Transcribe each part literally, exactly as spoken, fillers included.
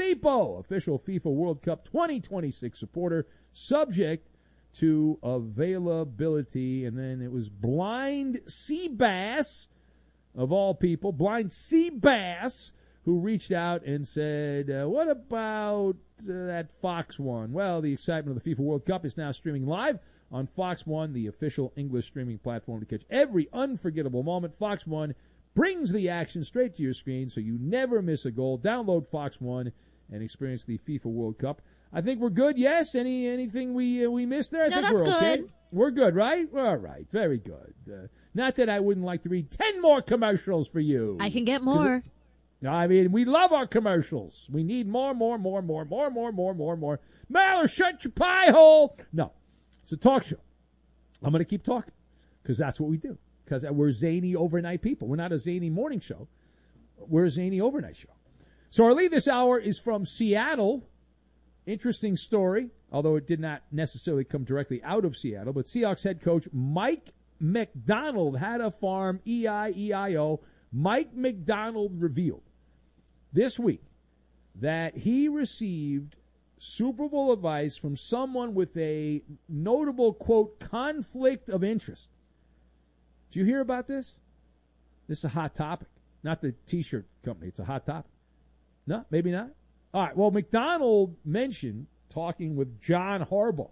Filippo, official FIFA World Cup twenty twenty-six supporter, subject to availability. And then it was Blind Seabass, of all people, Blind Seabass, who reached out and said, uh, what about uh, that Fox one? Well, the excitement of the FIFA World Cup is now streaming live on Fox One, the official English streaming platform to catch every unforgettable moment. Fox One brings the action straight to your screen so you never miss a goal. Download Fox One and experience the FIFA World Cup. I think we're good, yes? Any Anything we uh, we missed there? I no, think that's we're okay. good. We're good, right? All right, very good. Uh, not that I wouldn't like to read ten more commercials for you. I can get more. It, I mean, we love our commercials. We need more, more, more, more, more, more, more, more, more. Mallow, shut your pie hole. No. It's a talk show. I'm going to keep talking because that's what we do. Because we're zany overnight people. We're not a zany morning show. We're a zany overnight show. So our lead this hour is from Seattle. Interesting story, although it did not necessarily come directly out of Seattle. But Seahawks head coach Mike Macdonald had a farm, E I E I O. Mike Macdonald revealed this week that he received Super Bowl advice from someone with a notable, quote, conflict of interest. Did you hear about this? This is a hot topic. Not the T-shirt company. It's a hot topic. No, maybe not. All right. Well, McDonald mentioned talking with John Harbaugh.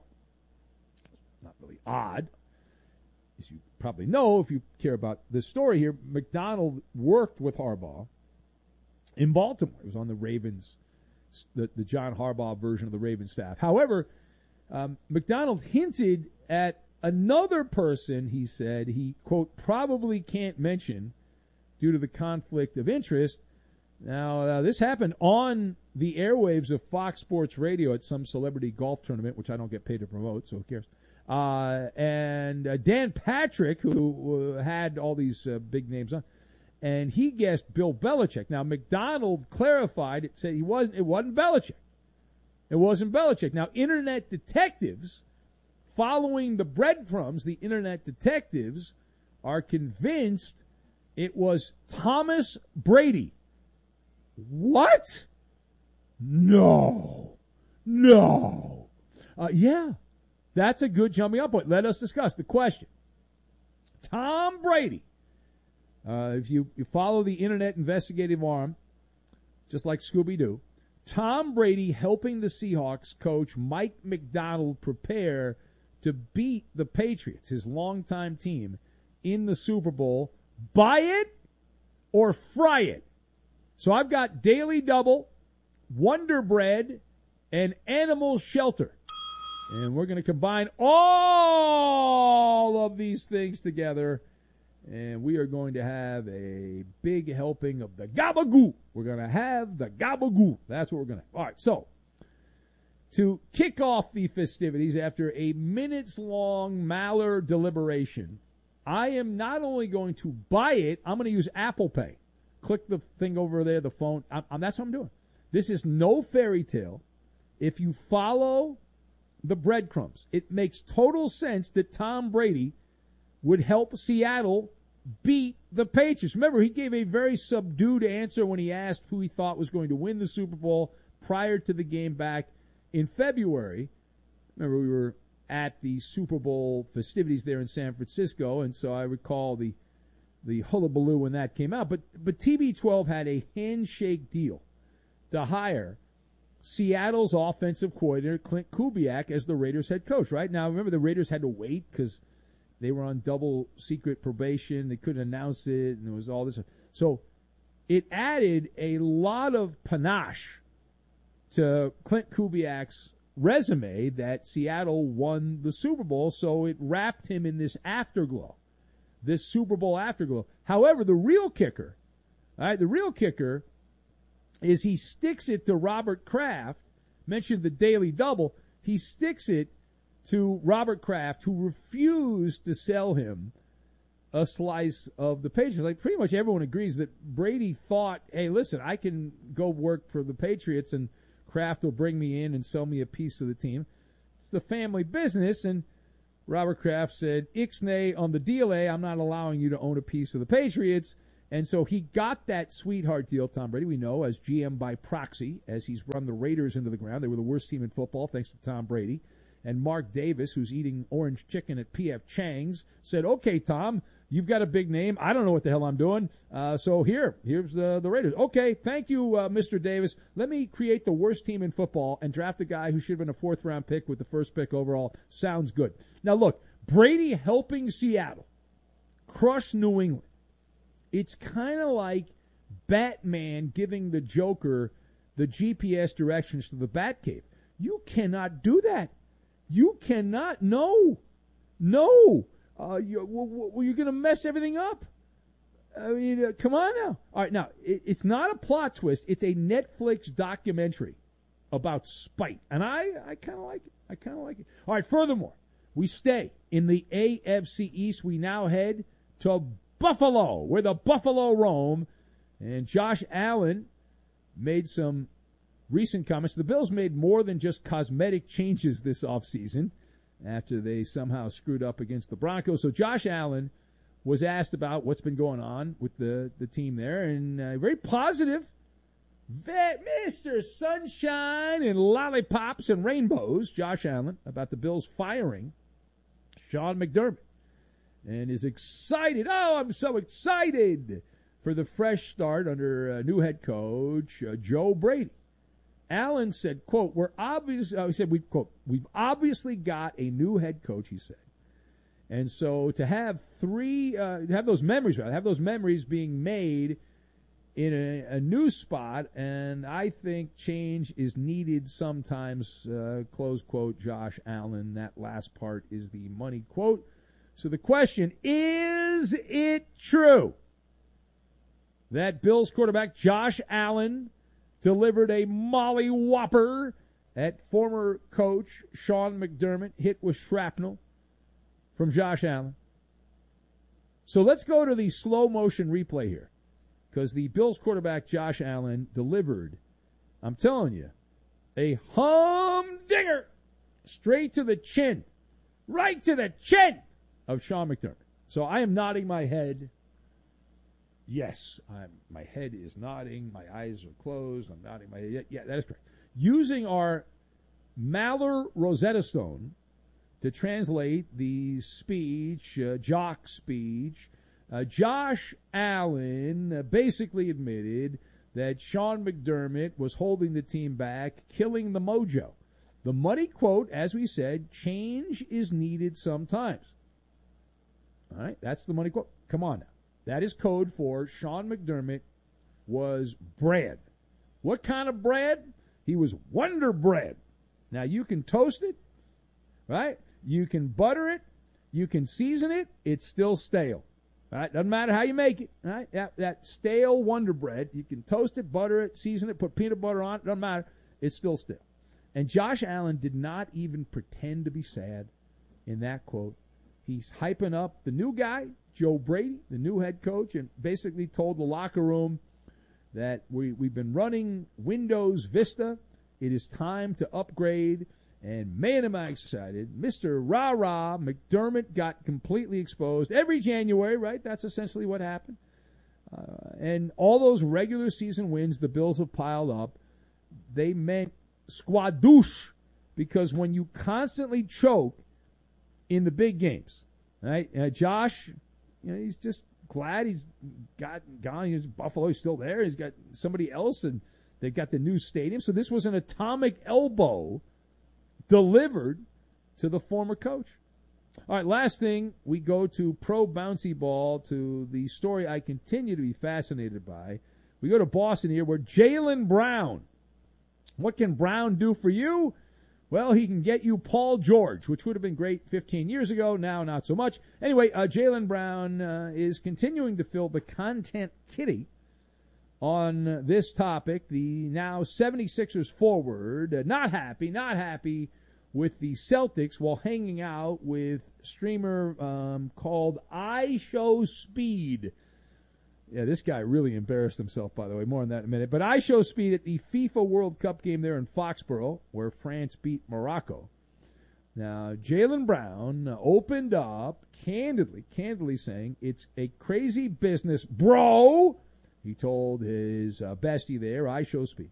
Not really odd. As you probably know, if you care about this story here, McDonald worked with Harbaugh in Baltimore. He was on the Ravens, the, the John Harbaugh version of the Ravens staff. However, um, McDonald hinted at another person, he said, he, quote, probably can't mention due to the conflict of interest. Now, uh, this happened on the airwaves of Fox Sports Radio at some celebrity golf tournament, which I don't get paid to promote, so who cares? Uh, and uh, Dan Patrick, who uh, had all these uh, big names on, and he guessed Bill Belichick. Now, McDonald clarified, it said he wasn't, it wasn't Belichick. It wasn't Belichick. Now, internet detectives, following the breadcrumbs, the internet detectives are convinced it was Thomas Brady. What? No. No. Uh, yeah. That's a good jumping up point. Let us discuss the question. Tom Brady. Uh, if you, you follow the internet investigative arm, just like Scooby-Doo, Tom Brady helping the Seahawks coach Mike Macdonald prepare to beat the Patriots, his longtime team, in the Super Bowl. Buy it or fry it. So I've got Daily Double, Wonder Bread, and Animal Shelter. And we're going to combine all of these things together, and we are going to have a big helping of the gabagoo. We're going to have the gabagoo. That's what we're going to have. All right, so to kick off the festivities after a minutes-long Maller deliberation, I am not only going to buy it, I'm going to use Apple Pay. Click the thing over there, the phone. I'm, I'm, that's what I'm doing. This is no fairy tale. If you follow the breadcrumbs, it makes total sense that Tom Brady would help Seattle beat the Patriots. Remember, he gave a very subdued answer when he asked who he thought was going to win the Super Bowl prior to the game back in February. Remember, we were at the Super Bowl festivities there in San Francisco, and so I recall the the hullabaloo when that came out. But but T B twelve had a handshake deal to hire Seattle's offensive coordinator, Clint Kubiak, as the Raiders head coach, right? Now, remember, the Raiders had to wait because they were on double secret probation. They couldn't announce it, and there was all this. So it added a lot of panache to Clint Kubiak's resume that Seattle won the Super Bowl, so it wrapped him in this afterglow, this Super Bowl afterglow. However, the real kicker, all right, the real kicker is he sticks it to Robert Kraft, mentioned the Daily Double, he sticks it to Robert Kraft, who refused to sell him a slice of the Patriots. Like, pretty much everyone agrees that Brady thought, hey, listen, I can go work for the Patriots and Kraft will bring me in and sell me a piece of the team. It's the family business, and Robert Kraft said, Ixnay on the deal, I'm not allowing you to own a piece of the Patriots. And so he got that sweetheart deal, Tom Brady, we know, as G M by proxy, as he's run the Raiders into the ground. They were the worst team in football, thanks to Tom Brady. And Mark Davis, who's eating orange chicken at P F Chang's, said, okay, Tom, you've got a big name. I don't know what the hell I'm doing. Uh, so here, here's the, the Raiders. Okay, thank you, uh, Mister Davis. Let me create the worst team in football and draft a guy who should have been a fourth-round pick with the first pick overall. Sounds good. Now, look, Brady helping Seattle crush New England. It's kind of like Batman giving the Joker the G P S directions to the Batcave. You cannot do that. You cannot. No. No. Uh, you, well, you're going to mess everything up. I mean, uh, come on now. All right, now, it, it's not a plot twist. It's a Netflix documentary about spite. And I, I kind of like it. I kind of like it. All right, furthermore, we stay in the A F C East. We now head to Buffalo, where the Buffalo roam. And Josh Allen made some recent comments. The Bills made more than just cosmetic changes this offseason after they somehow screwed up against the Broncos. So Josh Allen was asked about what's been going on with the, the team there, and uh, very positive. Mister Sunshine and Lollipops and Rainbows, Josh Allen, about the Bills firing Sean McDermott, and is excited. Oh, I'm so excited for the fresh start under uh, new head coach uh, Joe Brady. Allen said, quote, we're obvious, uh, he said, we, quote, we've obviously got a new head coach, he said. And so to have three, uh, to have those memories, rather, have those memories being made in a, a new spot, and I think change is needed sometimes, uh, close quote, Josh Allen. That last part is the money quote. So the question, is it true that Bills quarterback Josh Allen delivered a molly whopper at former coach Sean McDermott, hit with shrapnel from Josh Allen? So let's go to the slow motion replay here, because the Bills quarterback Josh Allen delivered, I'm telling you, a humdinger straight to the chin, right to the chin of Sean McDermott. So I am nodding my head. Yes, I'm, my head is nodding. My eyes are closed. I'm nodding my head. Yeah, yeah, that is correct. Using our Maller Rosetta Stone to translate the speech, uh, jock speech, uh, Josh Allen uh, basically admitted that Sean McDermott was holding the team back, killing the mojo. The money quote, as we said, change is needed sometimes. All right, that's the money quote. Come on now. That is code for Sean McDermott was bread. What kind of bread? He was Wonder Bread. Now, you can toast it, right? You can butter it. You can season it. It's still stale. Right? Doesn't matter how you make it. Right? That, that stale Wonder Bread, you can toast it, butter it, season it, put peanut butter on it. Doesn't matter. It's still stale. And Josh Allen did not even pretend to be sad in that quote. He's hyping up the new guy, Joe Brady, the new head coach, and basically told the locker room that we, we've been running Windows Vista. It is time to upgrade. And man, am I excited. Mister Rah-Rah McDermott got completely exposed every January, right? That's essentially what happened. Uh, and all those regular season wins the Bills have piled up, they meant squadouche, because when you constantly choke in the big games, right? Uh, Josh, you know, he's just glad he's got gone. He's Buffalo, he's still there. He's got somebody else, and they've got the new stadium. So this was an atomic elbow delivered to the former coach. All right, last thing, we go to pro bouncy ball, to the story I continue to be fascinated by. We go to Boston here, where Jaylen Brown. What can Brown do for you? Well, he can get you Paul George, which would have been great fifteen years ago. Now, not so much. Anyway, uh, Jaylen Brown uh, is continuing to fill the content kitty on this topic. The now seventy-sixers forward, uh, not happy, not happy with the Celtics while hanging out with streamer um, called iShowSpeed. Yeah, this guy really embarrassed himself, by the way. More on that in a minute. But iShowSpeed at the FIFA World Cup game there in Foxborough, where France beat Morocco. Now, Jaylen Brown opened up candidly, candidly saying, it's a crazy business, bro, he told his uh, bestie there, IShowSpeed.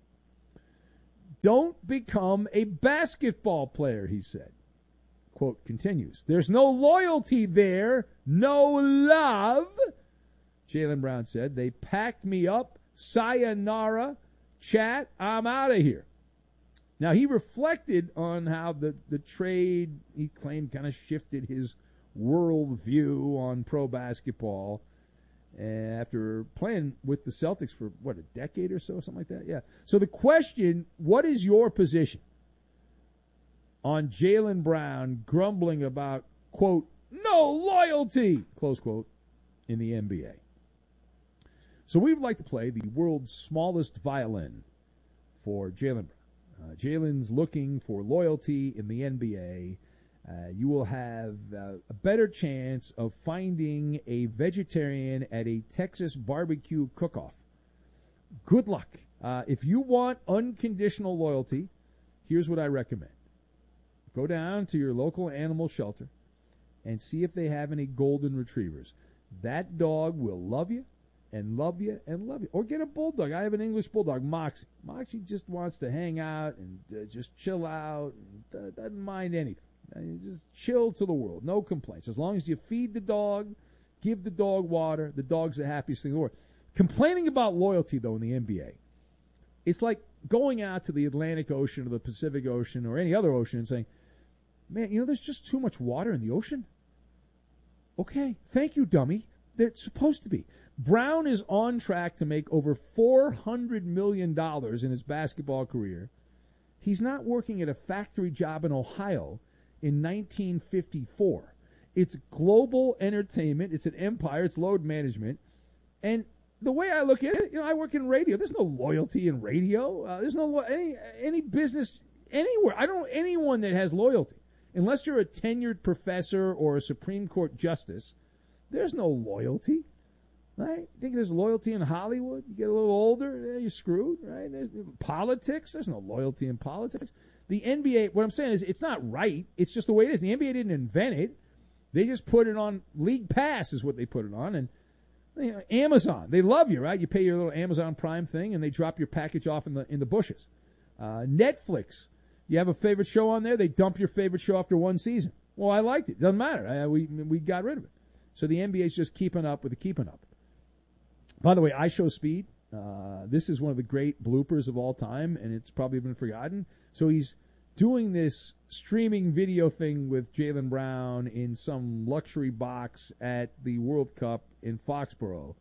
Don't become a basketball player, he said. Quote continues, there's no loyalty there, no love. Jaylen Brown said, they packed me up, sayonara, chat, I'm out of here. Now, he reflected on how the, the trade, he claimed, kind of shifted his world view on pro basketball after playing with the Celtics for, what, a decade or so, something like that? Yeah. So the question, what is your position on Jaylen Brown grumbling about, quote, no loyalty, close quote, in the N B A? So we would like to play the world's smallest violin for Jaylen Brown. Uh, Jaylen's looking for loyalty in the N B A. Uh, you will have uh, a better chance of finding a vegetarian at a Texas barbecue cook-off. Good luck. Uh, if you want unconditional loyalty, here's what I recommend. Go down to your local animal shelter and see if they have any golden retrievers. That dog will love you and love you and love you. Or get a bulldog. I have an English bulldog, Moxie. Moxie just wants to hang out and uh, just chill out and uh, doesn't mind anything. Uh, just chill to the world. No complaints. As long as you feed the dog, give the dog water, the dog's the happiest thing in the world. Complaining about loyalty, though, in the N B A, it's like going out to the Atlantic Ocean or the Pacific Ocean or any other ocean and saying, man, you know, there's just too much water in the ocean. Okay, thank you, dummy. It's supposed to be. Brown is on track to make over four hundred million dollars in his basketball career. He's not working at a factory job in Ohio in nineteen fifty-four. It's global entertainment. It's an empire. It's load management. And the way I look at it, you know, I work in radio. There's no loyalty in radio. Uh, there's no lo- any any business anywhere. I don't know anyone that has loyalty. Unless you're a tenured professor or a Supreme Court justice, there's no loyalty. Right? You think there's loyalty in Hollywood? You get a little older, you're screwed, right? There's politics, there's no loyalty in politics. The N B A, what I'm saying is it's not right. It's just the way it is. The N B A didn't invent it. They just put it on League Pass is what they put it on. And you know, Amazon, they love you, right? You pay your little Amazon Prime thing, and they drop your package off in the in the bushes. Uh, Netflix, you have a favorite show on there, they dump your favorite show after one season. Well, I liked it. Doesn't matter. I, we we got rid of it. So the N B A is just keeping up with the keeping up. By the way, IShowSpeed, uh, this is one of the great bloopers of all time, and it's probably been forgotten. So he's doing this streaming video thing with Jaylen Brown in some luxury box at the World Cup in Foxborough.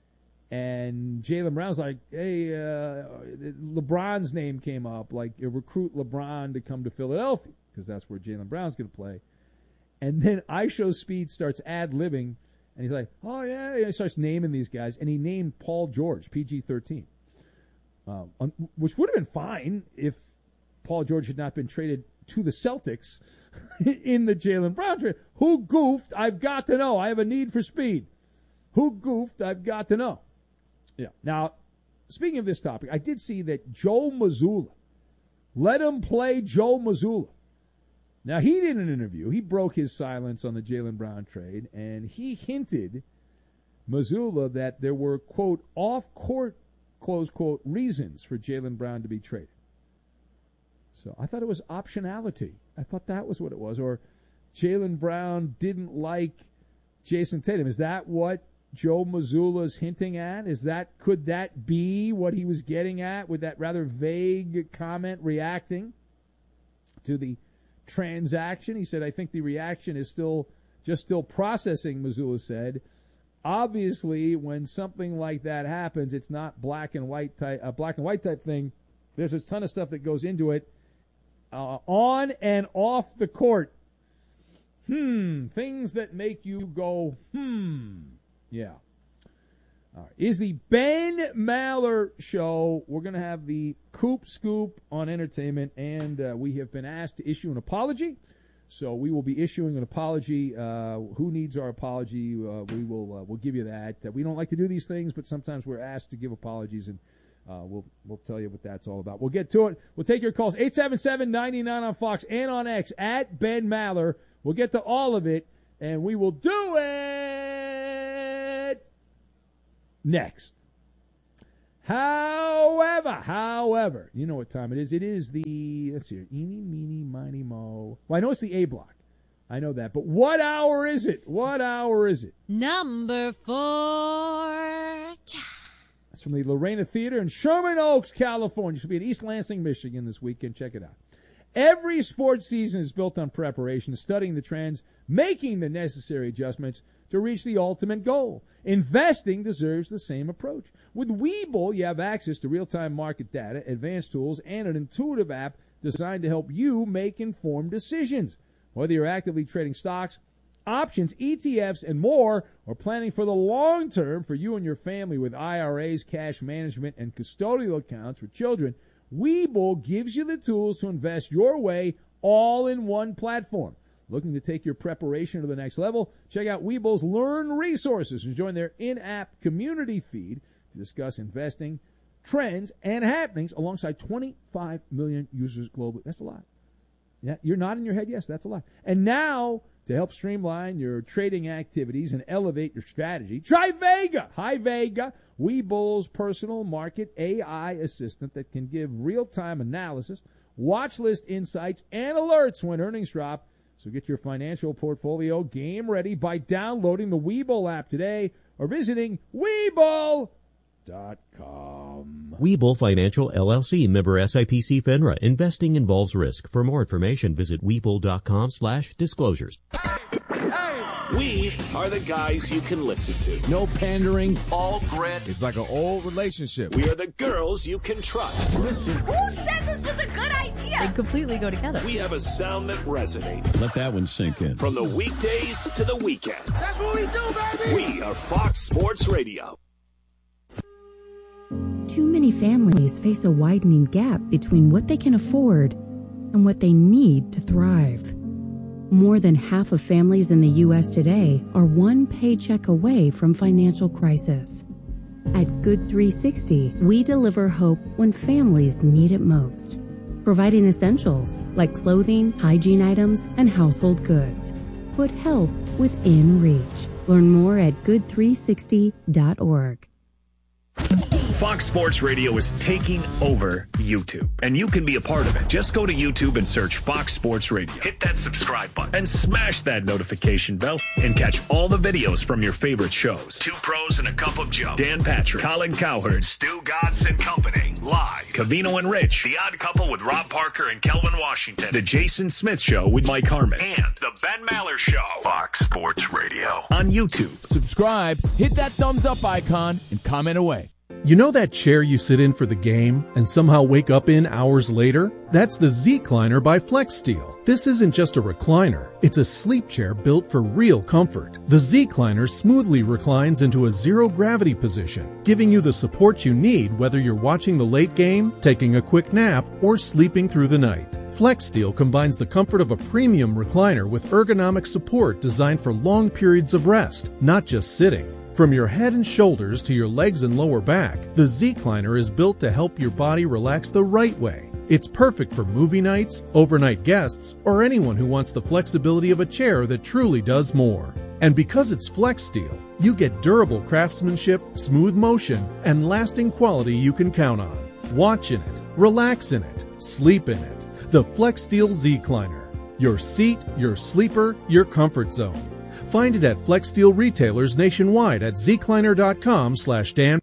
And Jaylen Brown's like, hey, uh, LeBron's name came up, like recruit LeBron to come to Philadelphia, because that's where Jaylen Brown's going to play. And then IShowSpeed starts ad-libbing, and he's like, oh, yeah. And he starts naming these guys. And he named Paul George, P G thirteen, um, which would have been fine if Paul George had not been traded to the Celtics in the Jaylen Brown trade. Who goofed? I've got to know. I have a need for speed. Who goofed? I've got to know. Yeah. Now, speaking of this topic, I did see that Joe Mazzulla, let him play Joe Mazzulla. Now, he did an interview. He broke his silence on the Jaylen Brown trade, and he hinted, Mazzulla, that there were, quote, off-court, close quote, reasons for Jaylen Brown to be traded. So I thought it was optionality. I thought that was what it was. Or Jaylen Brown didn't like Jason Tatum. Is that what Joe Mazzulla's hinting at? Is that, could that be what he was getting at with that rather vague comment reacting to the transaction? He said, I think the reaction is still just still processing, Mazzulla said. Obviously, when something like that happens, it's not black and white type, a black and white type thing. There's a ton of stuff that goes into it, uh, on and off the court. Hmm, things that make you go, hmm, yeah. All right. Is the Ben Maller Show. We're going to have the Coop Scoop on entertainment, and uh, we have been asked to issue an apology. So we will be issuing an apology. Uh, who needs our apology? Uh, we will uh, we'll give you that. Uh, we don't like to do these things, but sometimes we're asked to give apologies, and Uh, we'll we'll tell you what that's all about. We'll get to it. We'll take your calls. eight seven seven, nine nine on Fox and on X at Ben Maller. We'll get to all of it, and we will do it next. However, however, you know what time it is. It is the, let's see, eeny, meeny, miny, mo. Well, I know it's the A block. I know that. But what hour is it? What hour is it? Number four. That's from the Lorena Theater in Sherman Oaks, California. She'll be in East Lansing, Michigan this weekend. Check it out. Every sports season is built on preparation, studying the trends, making the necessary adjustments to reach the ultimate goal. Investing deserves the same approach. With Webull, you have access to real-time market data, advanced tools, and an intuitive app designed to help you make informed decisions. Whether you're actively trading stocks, options, E T Fs, and more, or planning for the long term for you and your family with I R As, cash management, and custodial accounts for children, Webull gives you the tools to invest your way all in one platform. Looking to take your preparation to the next level? Check out Webull's Learn Resources and join their in-app community feed to discuss investing, trends, and happenings alongside twenty-five million users globally. That's a lot. Yeah, you're nodding your head. Yes, that's a lot. And now, to help streamline your trading activities and elevate your strategy, try Vega. Hi, Vega. Webull's personal market A I assistant that can give real-time analysis, watch list insights, and alerts when earnings drop. So get your financial portfolio game ready by downloading the Webull app today or visiting Webull dot com. Webull Financial, L L C, member S I P C FINRA. Investing involves risk. For more information, visit Webull dot com slash disclosures. We are the guys you can listen to. No pandering. All grit. It's like an old relationship. We are the girls you can trust. Listen. Who said this was a good idea? They completely go together. We have a sound that resonates. Let that one sink in. From the weekdays to the weekends. That's what we do, baby. We are Fox Sports Radio. Too many families face a widening gap between what they can afford and what they need to thrive. More than half of families in the U S today are one paycheck away from financial crisis. At Good three sixty, we deliver hope when families need it most, providing essentials like clothing, hygiene items, and household goods. Put help within reach. Learn more at good three sixty dot org. Fox Sports Radio is taking over YouTube, and you can be a part of it. Just go to YouTube and search Fox Sports Radio. Hit that subscribe button and smash that notification bell and catch all the videos from your favorite shows. Two Pros and a Cup of Joe, Dan Patrick, Colin Cowherd, Stu Godson and Company, Live, Covino and Rich, The Odd Couple with Rob Parker and Kelvin Washington, The Jason Smith Show with Mike Harmon, and The Ben Maller Show. Fox Sports Radio on YouTube. Subscribe, hit that thumbs up icon, and comment away. You know that chair you sit in for the game and somehow wake up in hours later? That's the Z-Cliner by FlexSteel. This isn't just a recliner. It's a sleep chair built for real comfort. The Z-Cliner smoothly reclines into a zero-gravity position, giving you the support you need whether you're watching the late game, taking a quick nap, or sleeping through the night. FlexSteel combines the comfort of a premium recliner with ergonomic support designed for long periods of rest, not just sitting. From your head and shoulders to your legs and lower back, the Z-Cliner is built to help your body relax the right way. It's perfect for movie nights, overnight guests, or anyone who wants the flexibility of a chair that truly does more. And because it's FlexSteel, you get durable craftsmanship, smooth motion, and lasting quality you can count on. Watch in it, relax in it, sleep in it. The FlexSteel Z-Cliner. Your seat, your sleeper, your comfort zone. Find it at FlexSteel retailers nationwide at zcliner dot com slash Dan.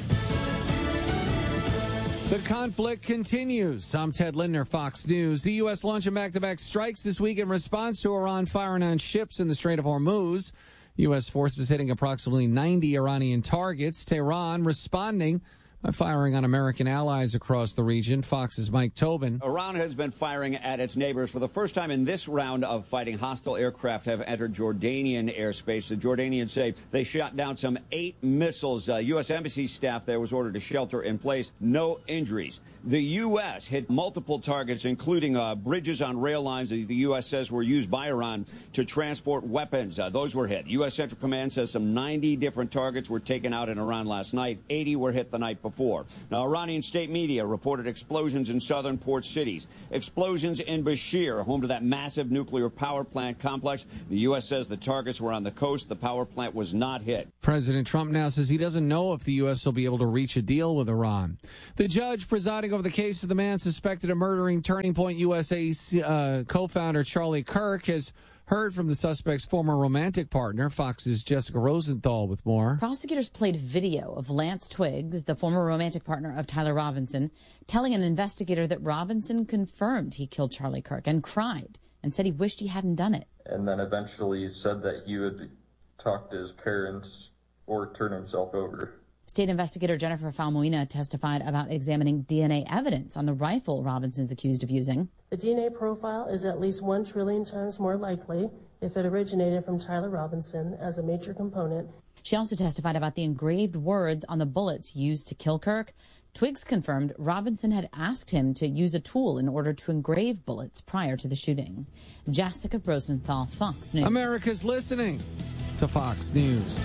The conflict continues. I'm Ted Lindner, Fox News. The U S launching back-to-back strikes this week in response to Iran firing on ships in the Strait of Hormuz. U S forces hitting approximately ninety Iranian targets. Tehran responding by firing on American allies across the region. Fox's Mike Tobin. Iran has been firing at its neighbors. For the first time in this round of fighting, hostile aircraft have entered Jordanian airspace. The Jordanians say they shot down some eight missiles. Uh, U S Embassy staff there was ordered to shelter in place. No injuries. The U S hit multiple targets, including uh, bridges on rail lines that the U S says were used by Iran to transport weapons. Uh, those were hit. U S Central Command says some ninety different targets were taken out in Iran last night. eighty were hit the night before. before. Now, Iranian state media reported explosions in southern port cities. Explosions in Bashir, home to that massive nuclear power plant complex. The U S says the targets were on the coast. The power plant was not hit. President Trump now says he doesn't know if the U S will be able to reach a deal with Iran. The judge presiding over the case of the man suspected of murdering Turning Point U S A uh, co-founder Charlie Kirk has heard from the suspect's former romantic partner. Fox's Jessica Rosenthal with more. Prosecutors played video of Lance Twiggs, the former romantic partner of Tyler Robinson, telling an investigator that Robinson confirmed he killed Charlie Kirk and cried and said he wished he hadn't done it. And then eventually said that he would talk to his parents or turn himself over. State investigator Jennifer Falmuina testified about examining D N A evidence on the rifle Robinson's accused of using. The D N A profile is at least one trillion times more likely if it originated from Tyler Robinson as a major component. She also testified about the engraved words on the bullets used to kill Kirk. Twiggs confirmed Robinson had asked him to use a tool in order to engrave bullets prior to the shooting. Jessica Rosenthal, Fox News. America's listening to Fox News.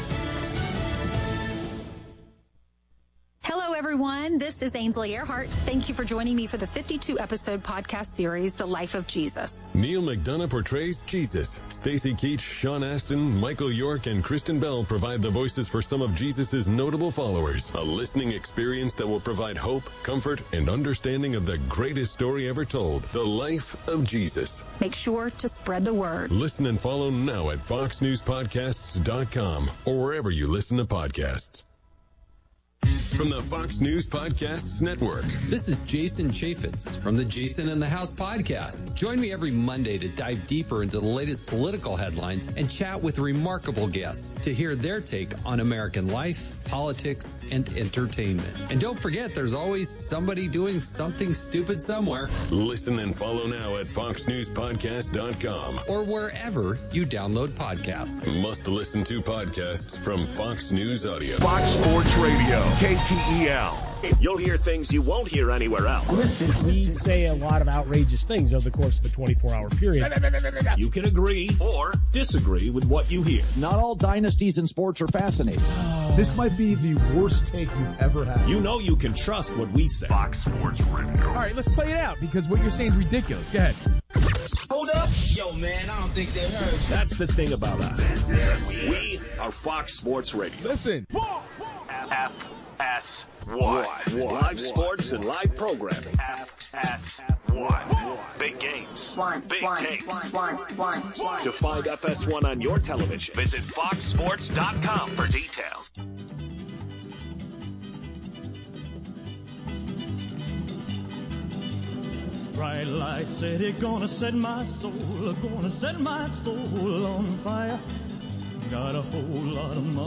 Hello, everyone. This is Ainsley Earhart. Thank you for joining me for the fifty-two episode podcast series, The Life of Jesus. Neil McDonough portrays Jesus. Stacy Keach, Sean Astin, Michael York, and Kristen Bell provide the voices for some of Jesus' notable followers. A listening experience that will provide hope, comfort, and understanding of the greatest story ever told, The Life of Jesus. Make sure to spread the word. Listen and follow now at fox news podcasts dot com or wherever you listen to podcasts. From the Fox News Podcasts Network. This is Jason Chaffetz from the Jason in the House podcast. Join me every Monday to dive deeper into the latest political headlines and chat with remarkable guests to hear their take on American life, politics, and entertainment. And don't forget, there's always somebody doing something stupid somewhere. Listen and follow now at fox news podcast dot com or wherever you download podcasts. Must listen to podcasts from Fox News Audio. Fox Sports Radio, K T E L. You'll hear things you won't hear anywhere else. Listen, we say a lot of outrageous things over the course of a twenty-four hour period. You can agree or disagree with what you hear. Not all dynasties in sports are fascinating. This might be the worst take you've ever had. You know you can trust what we say. Fox Sports Radio. All right, let's play it out because what you're saying is ridiculous. Go ahead. Hold up. Yo, man, I don't think they heard you. That's the thing about us. We are Fox Sports Radio. Listen. F S one. Live sports and live programming. F S one. Big games. Big takes. To find F S one on your television, visit fox sports dot com for details. Bright light city, gonna set my soul, gonna set my soul on fire. Got a whole lot of money.